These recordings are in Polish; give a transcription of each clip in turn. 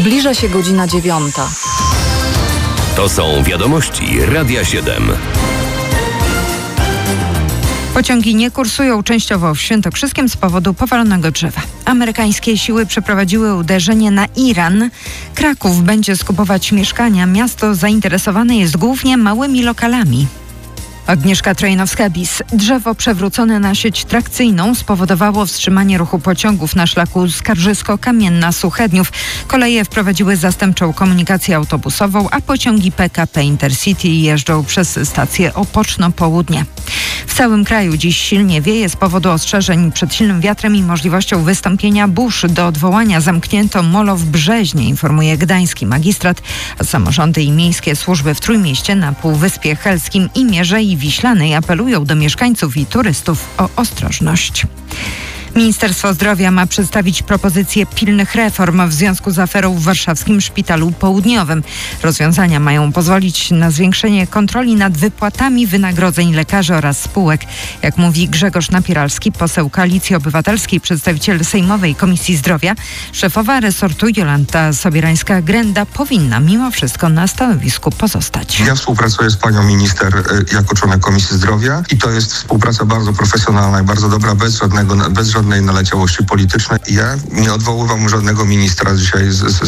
Zbliża się godzina 9. To są wiadomości Radia 7. Pociągi nie kursują częściowo w Świętokrzyskiem z powodu powalonego drzewa. Amerykańskie siły przeprowadziły uderzenie na Iran. Kraków będzie skupować mieszkania. Miasto zainteresowane jest głównie małymi lokalami. Agnieszka Trojanowska-Bis. Drzewo przewrócone na sieć trakcyjną spowodowało wstrzymanie ruchu pociągów na szlaku Skarżysko-Kamienna-Suchedniów. Koleje wprowadziły zastępczą komunikację autobusową, a pociągi PKP Intercity jeżdżą przez stację Opoczno-Południe. W całym kraju dziś silnie wieje z powodu ostrzeżeń przed silnym wiatrem i możliwością wystąpienia burz. Do odwołania zamknięto molo w Brzeźnie, informuje gdański magistrat, a samorządy i miejskie służby w Trójmieście, na Półwyspie Helskim i Mierzei Wiślanej apelują do mieszkańców i turystów o ostrożność. Ministerstwo Zdrowia ma przedstawić propozycje pilnych reform w związku z aferą w warszawskim Szpitalu Południowym. Rozwiązania mają pozwolić na zwiększenie kontroli nad wypłatami wynagrodzeń lekarzy oraz spółek. Jak mówi Grzegorz Napieralski, poseł Koalicji Obywatelskiej, przedstawiciel Sejmowej Komisji Zdrowia, szefowa resortu Jolanta Sobierańska-Grenda powinna mimo wszystko na stanowisku pozostać. Ja współpracuję z panią minister jako członek Komisji Zdrowia i to jest współpraca bardzo profesjonalna i bardzo dobra, bez żadnej naleciałości politycznej. Ja nie odwoływam żadnego ministra dzisiaj,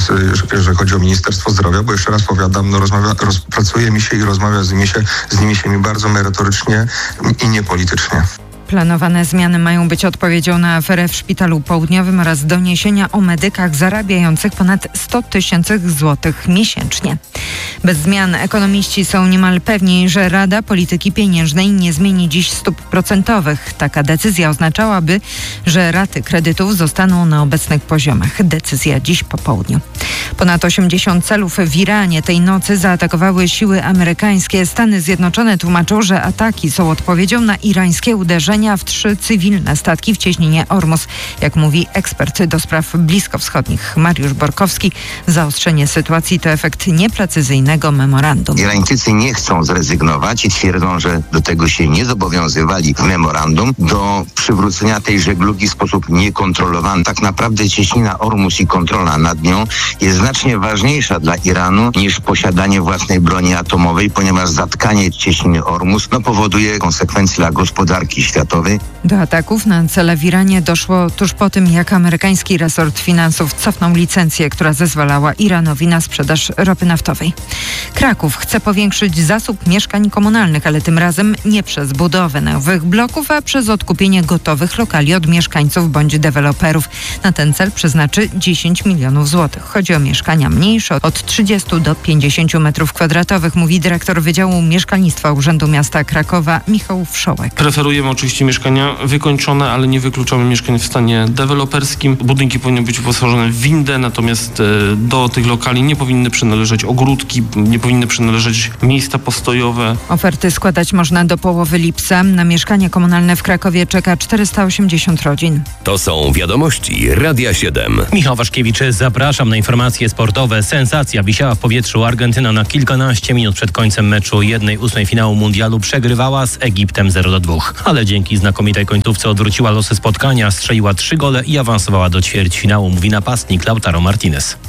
jeżeli chodzi o Ministerstwo Zdrowia, bo jeszcze raz powiadam, pracuje mi się i rozmawia z nimi się bardzo merytorycznie i niepolitycznie. Planowane zmiany mają być odpowiedzią na aferę w Szpitalu Południowym oraz doniesienia o medykach zarabiających ponad 100 000 złotych miesięcznie. Bez zmian ekonomiści są niemal pewni, że Rada Polityki Pieniężnej nie zmieni dziś stóp procentowych. Taka decyzja oznaczałaby, że raty kredytów zostaną na obecnych poziomach. Decyzja dziś po południu. Ponad 80 celów w Iranie tej nocy zaatakowały siły amerykańskie. Stany Zjednoczone tłumaczą, że ataki są odpowiedzią na irańskie uderzenia w 3 cywilne statki w cieśninie Ormus. Jak mówi ekspert do spraw bliskowschodnich Mariusz Borkowski, zaostrzenie sytuacji to efekt nieprecyzyjnego memorandum. Irańczycy nie chcą zrezygnować i twierdzą, że do tego się nie zobowiązywali w memorandum, do przywrócenia tej żeglugi w sposób niekontrolowany. Tak naprawdę cieśnina Ormus i kontrola nad nią jest znacznie ważniejsza dla Iranu niż posiadanie własnej broni atomowej, ponieważ zatkanie cieśniny Ormus powoduje konsekwencje dla gospodarki światowej. Do ataków na cele w Iranie doszło tuż po tym, jak amerykański resort finansów cofnął licencję, która zezwalała Iranowi na sprzedaż ropy naftowej. Kraków chce powiększyć zasób mieszkań komunalnych, ale tym razem nie przez budowę nowych bloków, a przez odkupienie gotowych lokali od mieszkańców bądź deweloperów. Na ten cel przeznaczy 10 milionów złotych. Chodzi o mieszkania mniejsze od 30 do 50 metrów kwadratowych, mówi dyrektor Wydziału Mieszkalnictwa Urzędu Miasta Krakowa Michał Wszołek. Preferujemy oczywiście mieszkania wykończone, ale nie wykluczamy mieszkań w stanie deweloperskim. Budynki powinny być wyposażone w windę, natomiast do tych lokali nie powinny przynależeć ogródki, nie powinny przynależeć miejsca postojowe. Oferty składać można do połowy lipca. Na mieszkanie komunalne w Krakowie czeka 480 rodzin. To są wiadomości Radia 7. Michał Waszkiewicz, zapraszam na informacje sportowe. Sensacja wisiała w powietrzu. Argentyna na kilkanaście minut przed końcem meczu 1/8 finału mundialu przegrywała z Egiptem 0-2. Ale dzięki znakomitej końcówce odwróciła losy spotkania, strzeliła 3 gole i awansowała do ćwierćfinału, mówi napastnik Lautaro Martinez.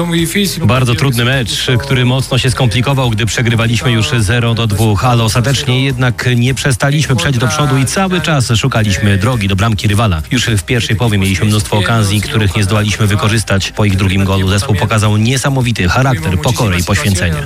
Bardzo trudny mecz, który mocno się skomplikował, gdy przegrywaliśmy już 0-2, ale ostatecznie jednak nie przestaliśmy przejść do przodu i cały czas szukaliśmy drogi do bramki rywala. Już w pierwszej połowie mieliśmy mnóstwo okazji, których nie zdołaliśmy wykorzystać. Po ich drugim golu zespół pokazał niesamowity charakter, pokorę i poświęcenie.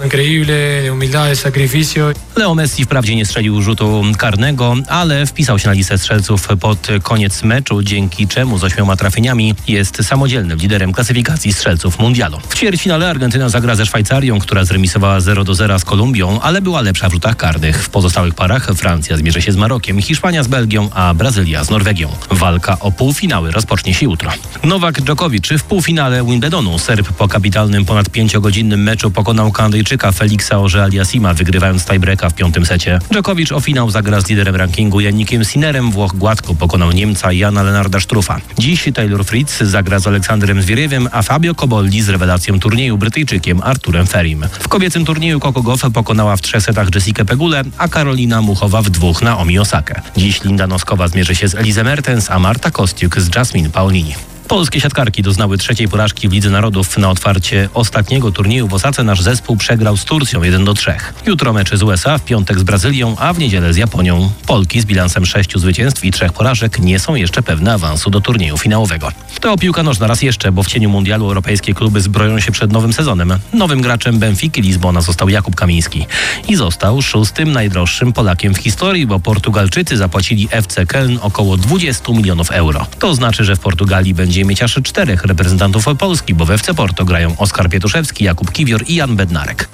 Leo Messi wprawdzie nie strzelił rzutu karnego, ale wpisał się na listę strzelców pod koniec meczu, dzięki czemu z 8 trafieniami jest samodzielnym liderem klasyfikacji strzelców mundialu. W ćwierćfinale Argentyna zagra ze Szwajcarią, która zremisowała 0-0 z Kolumbią, ale była lepsza w rzutach karnych. W pozostałych parach Francja zmierzy się z Marokiem, Hiszpania z Belgią, a Brazylia z Norwegią. Walka o półfinały rozpocznie się jutro. Nowak Dżokowicz w półfinale Wimbledonu. Serb po kapitalnym ponad 5-godzinnym meczu pokonał Kanadyjczyka Felixa Auger-Aliassima, wygrywając tiebreaka w 5. secie. Dżokowicz o finał zagra z liderem rankingu Jannikiem Sinnerem. Włoch gładko pokonał Niemca Jana Lenarda Struffa. Dziś Taylor Fritz zagra z Aleksandrem Zwieriewem, a Fabio Cobolli z rewelacją turnieju Brytyjczykiem Arturem Ferim. W kobiecym turnieju Coco Gauff pokonała w 3 setach Jessikę Pegulę, a Karolina Muchowa w 2 Naomi Osakę. Dziś Linda Noskowa zmierzy się z Elizę Mertens, a Marta Kostiuk z Jasmine Paolini. Polskie siatkarki doznały trzeciej porażki w Lidze Narodów. Na otwarcie ostatniego turnieju w Osace nasz zespół przegrał z Turcją 1-3. Jutro mecze z USA, w piątek z Brazylią, a w niedzielę z Japonią. Polki z bilansem 6 zwycięstw i 3 porażek nie są jeszcze pewne awansu do turnieju finałowego. To piłka nożna raz jeszcze, bo w cieniu mundialu europejskie kluby zbroją się przed nowym sezonem. Nowym graczem Benfiki Lizbona został Jakub Kamiński i został 6. najdroższym Polakiem w historii, bo Portugalczycy zapłacili FC Köln około 20 milionów euro. To znaczy, że w Portugalii będzie mieć aż 4 reprezentantów Polski, bo w FC Porto grają Oskar Pietuszewski, Jakub Kiwior i Jan Bednarek.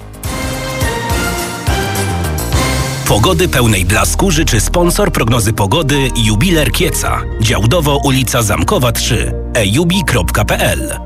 Pogody pełnej blasku życzy sponsor prognozy pogody Jubiler Kieca. Działdowo ulica Zamkowa 3. ejubi.pl.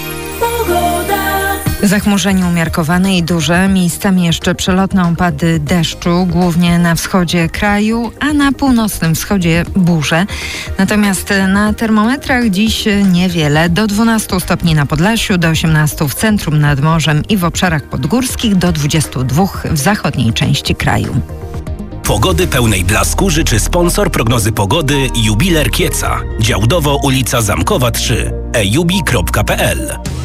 Zachmurzenie umiarkowane i duże, miejscami jeszcze przelotne opady deszczu, głównie na wschodzie kraju, a na północnym wschodzie burze. Natomiast na termometrach dziś niewiele, do 12 stopni na Podlasiu, do 18 w centrum, nad morzem i w obszarach podgórskich, do 22 w zachodniej części kraju. Pogody pełnej blasku życzy sponsor prognozy pogody Jubiler Kieca. Działdowo ulica Zamkowa 3. ejubi.pl.